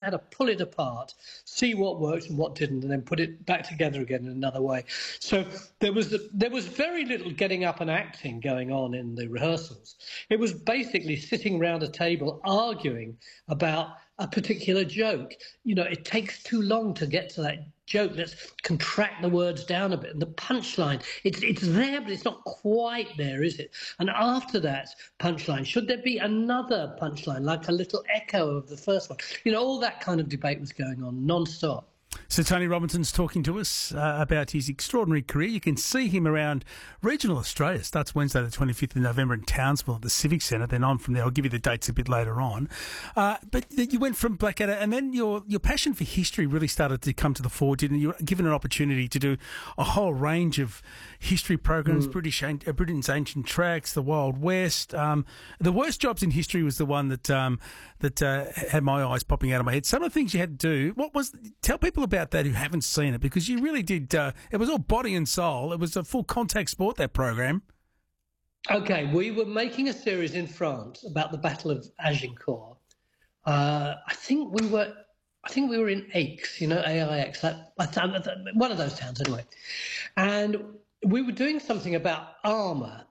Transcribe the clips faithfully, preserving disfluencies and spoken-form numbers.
had to pull it apart, see what worked and what didn't, and then put it back together again in another way. So there was there was very little getting up and acting going on in the rehearsals. It was basically sitting round a table arguing about a particular joke. You know, it takes too long to get to that joke. Let's contract the words down a bit. And the punchline, it's it's there, but it's not quite there, is it? And after that punchline, should there be another punchline, like a little echo of the first one? You know, all that kind of debate was going on non-stop. So Tony Robinson's talking to us uh, about his extraordinary career. You can see him around regional Australia. Starts Wednesday the twenty-fifth of November in Townsville at the Civic Centre. Then on from there, I'll give you the dates a bit later on. Uh, but you went from Blackadder, and then your your passion for history really started to come to the fore, didn't you? You were given an opportunity to do a whole range of history programs, mm. British uh, Britain's ancient tracks, the Wild West. Um, the worst jobs in history was the one that um, that uh, had my eyes popping out of my head. Some of the things you had to do. What was? Tell people about that who haven't seen it, because you really did. Uh, it was all body and soul. It was a full contact sport, that program. Okay, we were making a series in France about the Battle of Agincourt. Uh, I think we were. I think we were in Aix, you know, A I X, that, one of those towns anyway. And we were doing something about armour.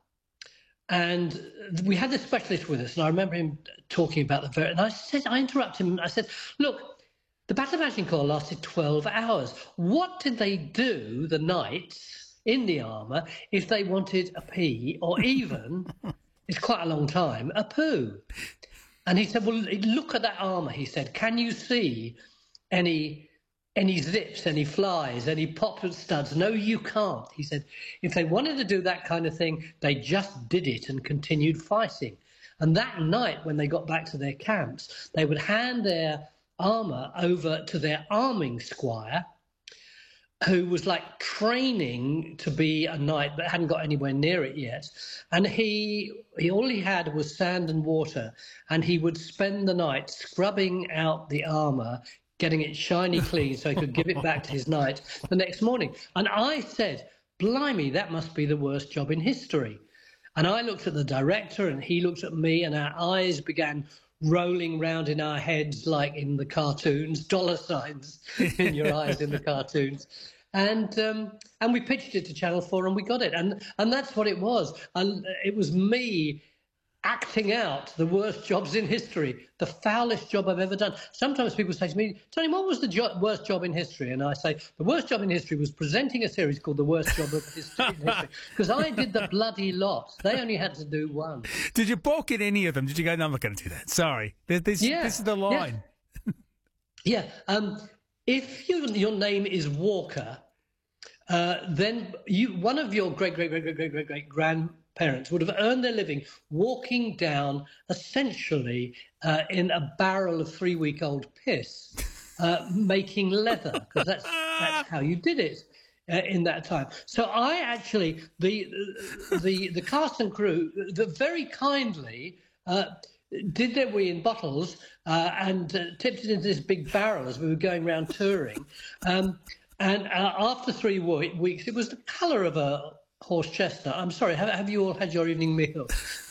And we had this specialist with us, and I remember him talking about the very. And I said, I interrupted him. I said, "Look, the Battle of Agincourt lasted twelve hours. What did they do, the knights in the armour, if they wanted a pee, or even, it's quite a long time, a poo?" And he said, "Well, look at that armour," he said. "Can you see any any zips, any flies, any pop studs?" "No, you can't." He said, "If they wanted to do that kind of thing, they just did it and continued fighting." And that night, when they got back to their camps, they would hand their armour over to their arming squire, who was like training to be a knight but hadn't got anywhere near it yet. And he, he all he had was sand and water, and he would spend the night scrubbing out the armour, getting it shiny clean so he could give it back to his knight the next morning. And I said, "Blimey, that must be the worst job in history." And I looked at the director, and he looked at me, and our eyes began rolling round in our heads like in the cartoons, dollar signs in your eyes in the cartoons. And um, and we pitched it to Channel four, and we got it. And and that's what it was. And it was me acting out the worst jobs in history, the foulest job I've ever done. Sometimes people say to me, "Tony, what was the jo- worst job in history?" And I say, the worst job in history was presenting a series called The Worst Job of History, in History, because I did the bloody lot. They only had to do one. Did you balk at any of them? Did you go, "No, I'm not going to do that. Sorry. This, this, yeah. this is the line." Yeah. yeah. Um, if you, your name is Walker, uh, then you one of your great, great, great, great, great, great, great grandparents would have earned their living walking down, essentially, uh, in a barrel of three-week-old piss, uh, making leather, because that's that's how you did it uh, in that time. So I actually, the the the cast and crew, the very kindly uh, did their wee in bottles uh, and uh, tipped it into this big barrel as we were going around touring. Um, and uh, after three wo- weeks, it was the colour of a horse chestnut. I'm sorry, have, have you all had your evening meal?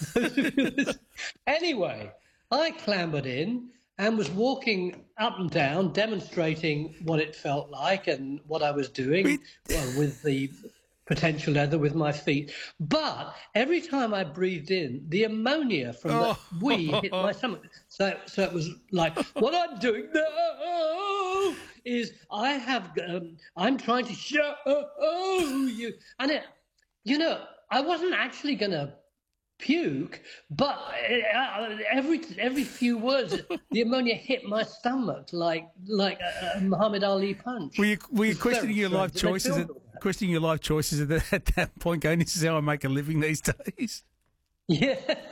Anyway, I clambered in and was walking up and down, demonstrating what it felt like and what I was doing well, with the potential leather with my feet. But every time I breathed in, the ammonia from the oh. wee hit my stomach. So, so it was like, what I'm doing now is I have, um, I'm trying to show you. And, it, you know, I wasn't actually going to puke, but uh, every every few words, the ammonia hit my stomach like like a, a Muhammad Ali punch. Were you were you questioning your life choices? At, questioning your life choices at, the, at that point, going, "This is how I make a living these days." Yeah.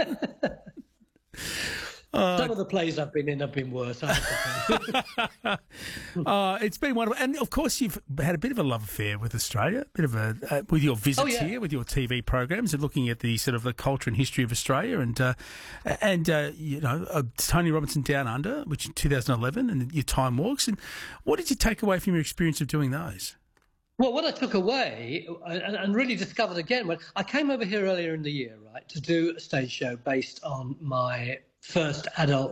Uh, Some of the plays I've been in have been worse. I have to say. uh, it's been wonderful, and of course you've had a bit of a love affair with Australia, a bit of a uh, with your visits oh, yeah. here, with your T V programs, and looking at the sort of the culture and history of Australia, and uh, and uh, you know uh, Tony Robinson Down Under, which in two thousand eleven, and your Time Walks. And what did you take away from your experience of doing those? Well, what I took away and, and really discovered again when I came over here earlier in the year, right, to do a stage show based on my first adult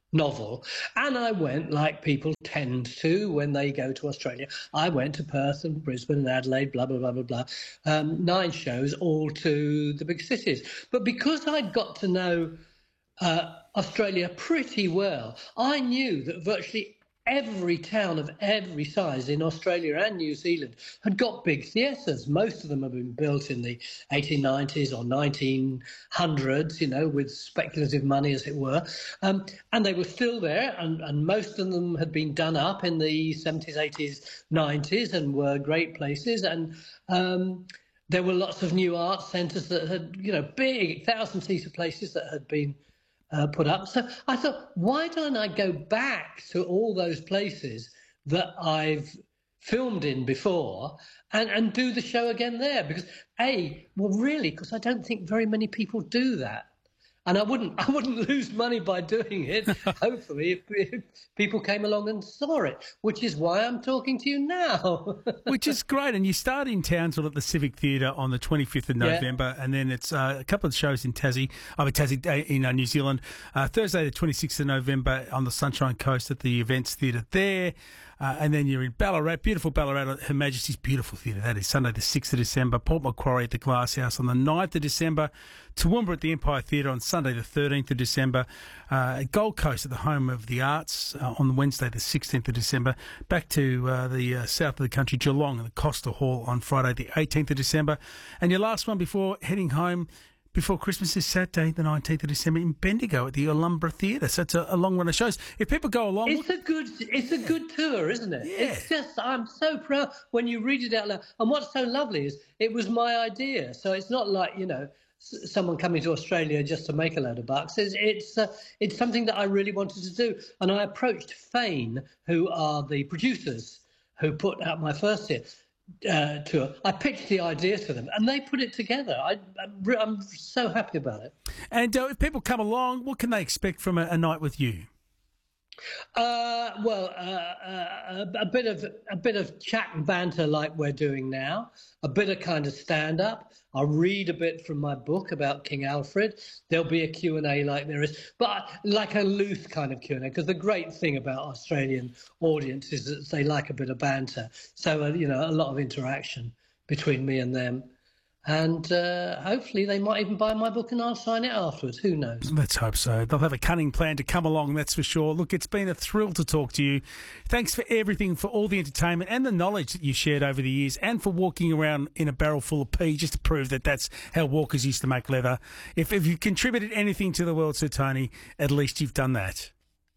novel. And I went, like people tend to when they go to Australia. I went to Perth and Brisbane and Adelaide, blah, blah, blah, blah, blah. Um, nine shows, all to the big cities. But because I'd got to know uh, Australia pretty well, I knew that virtually every town of every size in Australia and New Zealand had got big theatres. Most of them have been built in the eighteen nineties or nineteen hundreds, you know, with speculative money, as it were. Um, and they were still there, and, and most of them had been done up in the seventies, eighties, nineties and were great places. And um, there were lots of new art centres that had, you know, big thousand-seater places that had been Uh, put up. So I thought, why don't I go back to all those places that I've filmed in before and, and do the show again there? Because A, well, really, because I don't think very many people do that. And I wouldn't I wouldn't lose money by doing it, hopefully, if, if people came along and saw it, which is why I'm talking to you now. Which is great. And you start in Townsville at the Civic Theatre on the twenty-fifth of November, yeah. And then it's uh, a couple of shows in Tassie, I mean, Tassie in uh, New Zealand. Uh, Thursday the twenty-sixth of November on the Sunshine Coast at the Events Theatre there. Uh, and then you're in Ballarat, beautiful Ballarat, Her Majesty's beautiful theatre. That is Sunday the sixth of December, Port Macquarie at the Glass House on the ninth of December, Toowoomba at the Empire Theatre on Sunday the thirteenth of December, uh, Gold Coast at the Home of the Arts uh, on Wednesday the sixteenth of December, back to uh, the uh, south of the country, Geelong, at the Costa Hall on Friday the eighteenth of December. And your last one before heading home before Christmas is Saturday, the nineteenth of December, in Bendigo at the Alumbra Theatre. So it's a, a long run of shows. If people go along... It's a good it's a good tour, isn't it? Yeah. It's just, I'm so proud when you read it out loud. And what's so lovely is it was my idea. So it's not like, you know, s- someone coming to Australia just to make a load of bucks. It's it's, uh, it's something that I really wanted to do. And I approached Fane, who are the producers who put out my first hit. Uh, tour. I pitched the idea to them, and they put it together. I, I'm, I'm so happy about it. And uh, if people come along, what can they expect from a, a night with you? Uh, well, uh, uh, a, a bit of a bit of chat and banter like we're doing now. A bit of kind of stand up. I'll read a bit from my book about King Alfred. There'll be a Q and A like there is, but like a loose kind of Q and A. Because the great thing about Australian audience is that they like a bit of banter. So uh, you know, a lot of interaction between me and them. And uh, hopefully they might even buy my book and I'll sign it afterwards. Who knows? Let's hope so. They'll have a cunning plan to come along, that's for sure. Look, it's been a thrill to talk to you. Thanks for everything, for all the entertainment and the knowledge that you shared over the years, and for walking around in a barrel full of pee just to prove that that's how walkers used to make leather. If, if you've contributed anything to the world, Sir Tony, at least you've done that.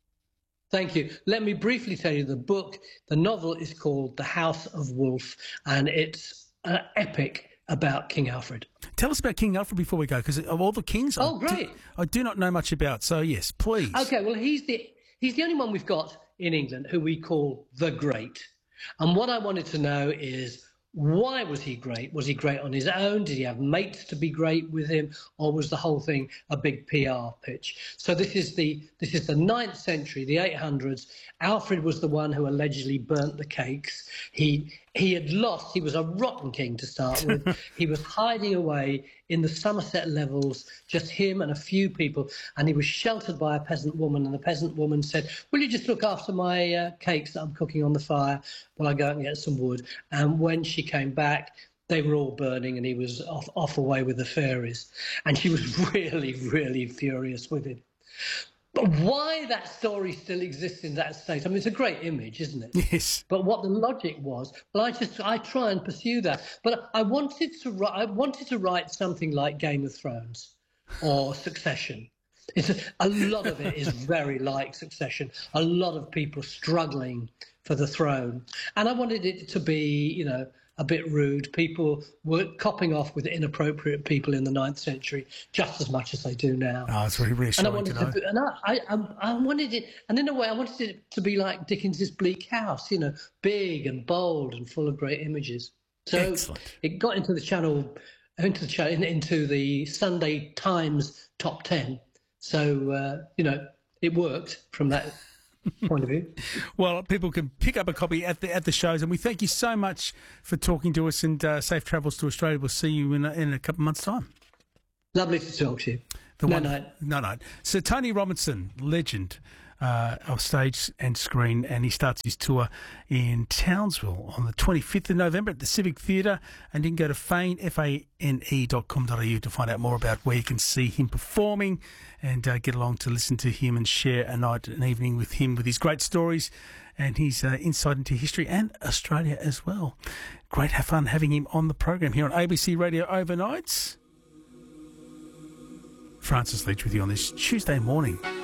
Thank you. Let me briefly tell you the book. The novel is called The House of Wolf, and it's an epic about King Alfred. Tell us about King Alfred before we go, because of all the kings, oh, I, great. do, I do not know much about. So, yes, please. Okay, well, he's the he's the only one we've got in England who we call the Great. And what I wanted to know is, why was he great? Was he great on his own? Did he have mates to be great with him? Or was the whole thing a big P R pitch? So this is the this is the ninth century, the eight hundreds. Alfred was the one who allegedly burnt the cakes. He he had lost. He was a rotten king to start with. He was hiding away in the Somerset Levels, just him and a few people. And he was sheltered by a peasant woman. And the peasant woman said, "Will you just look after my uh, cakes that I'm cooking on the fire while I go out and get some wood?" And when she came back, they were all burning, and he was off, off away with the fairies. And she was really, really furious with him. But why that story still exists in that state, I mean, it's a great image, isn't it? Yes. But what the logic was, well, I just, I try and pursue that. But I wanted to write, I wanted to write something like Game of Thrones or Succession. It's a, a lot of it is very like Succession. A lot of people struggling for the throne. And I wanted it to be, you know, a bit rude. People were copping off with inappropriate people in the ninth century just as much as they do now. Oh, it's really reassuring and I wanted to know. To be, and I, I, I wanted it, and in a way, I wanted it to be like Dickens's Bleak House, you know, big and bold and full of great images. So Excellent. It got into the channel, into the channel, into the Sunday Times top ten. So uh, you know, it worked from that point of view. Well, people can pick up a copy at the at the shows, and we thank you so much for talking to us, and uh, safe travels to Australia. We'll see you in a, in a couple of months' time. Lovely to talk to you. The no one, night. No night. Sir Tony Robinson, legend. uh, of stage and screen, and he starts his tour in Townsville on the twenty-fifth of November at the Civic Theatre. And you can go to fane, F A N E dot com dot A U to find out more about where you can see him performing and uh, get along to listen to him and share a night, an evening with him with his great stories and his uh, insight into history and Australia as well. Great, have fun having him on the program here on A B C Radio Overnights. Francis Leach with you on this Tuesday morning.